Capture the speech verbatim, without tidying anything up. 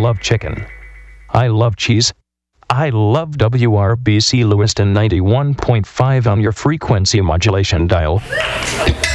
love chicken. I love cheese. I love W R B C Lewiston ninety-one point five on your frequency modulation dial.